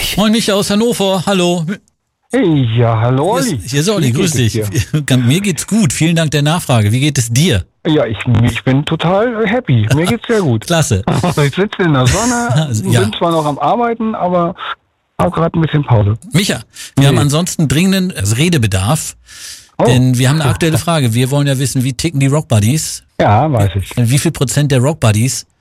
Moin Micha aus Hannover, hallo. Hey, ja, hallo Olli. Hier ist Olli, grüß dich. Mir geht's gut, vielen Dank der Nachfrage. Wie geht es dir? Ja, ich bin total happy. Mir geht's sehr gut. Klasse. Ich sitze in der Sonne, bin zwar noch am Arbeiten, aber habe gerade ein bisschen Pause. Micha, wir haben ansonsten dringenden Redebedarf, denn wir haben eine aktuelle Frage. Wir wollen ja wissen, wie ticken die Rock Buddies? Ja, weiß ich. Wie viel Prozent der Rock Buddies